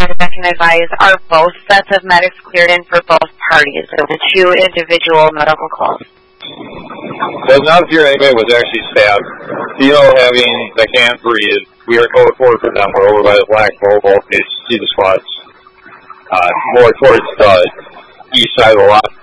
I can advise, are both sets of medics cleared in for both parties, so the two individual medical calls? Does not appear anybody was actually stabbed. They can't breathe. We are code 4 for them. We're over by the flagpole. Both see the spots. More towards the east side of the lot.